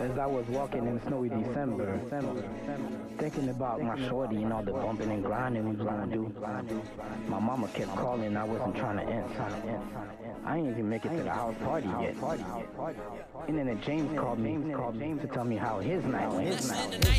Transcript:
As I was walking in snowy December, thinking about my shorty and all the bumping and grinding we was gonna do, my mama kept calling, I wasn't trying to answer. I ain't even make it to the house party yet. And then James called me to tell me how his night went.